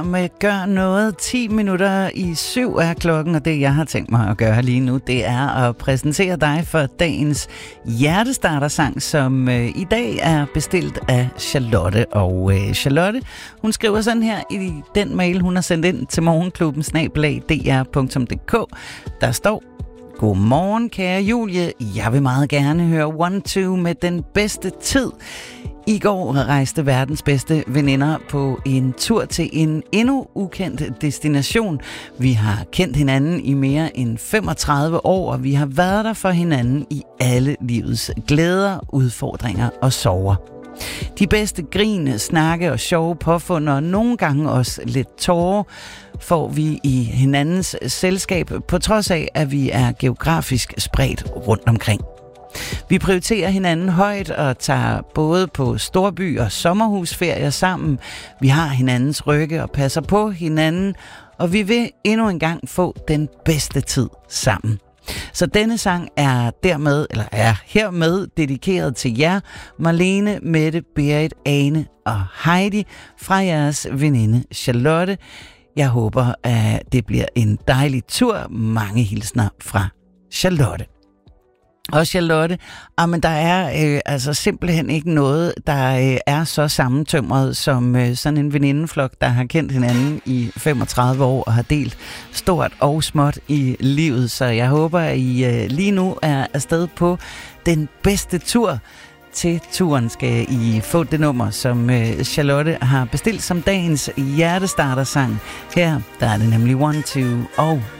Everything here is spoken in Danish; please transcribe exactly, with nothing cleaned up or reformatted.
med gør noget. ti minutter i syv er klokken, og det jeg har tænkt mig at gøre lige nu, det er at præsentere dig for dagens hjertestartersang, som øh, i dag er bestilt af Charlotte. Og øh, Charlotte, hun skriver sådan her i den mail, hun har sendt ind til morgenklubben snabel-a d r punktum d k. Der står: Godmorgen, kære Julie. Jeg vil meget gerne høre One Two med den bedste tid. I går rejste verdens bedste veninder på en tur til en endnu ukendt destination. Vi har kendt hinanden i mere end femogtredive år, og vi har været der for hinanden i alle livets glæder, udfordringer og sorger. De bedste grin, snakke og sjove påfund, og nogle gange også lidt tårer, får vi i hinandens selskab, på trods af, at vi er geografisk spredt rundt omkring. Vi prioriterer hinanden højt og tager både på storby- og sommerhusferier sammen. Vi har hinandens rygge og passer på hinanden, og vi vil endnu en gang få den bedste tid sammen. Så denne sang er dermed, eller er hermed dedikeret til jer, Marlene, Mette, Berit, Ane og Heidi, fra jeres veninde Charlotte. Jeg håber, at det bliver en dejlig tur. Mange hilsner fra Charlotte. Og Charlotte, ah, men der er øh, altså simpelthen ikke noget, der øh, er så sammentømret som øh, sådan en venindeflok, der har kendt hinanden i femogtredive år og har delt stort og småt i livet. Så jeg håber, at I øh, lige nu er afsted på den bedste tur. Til turen skal I få det nummer, som øh, Charlotte har bestilt som dagens hjertestartersang. Her der er det nemlig One Two og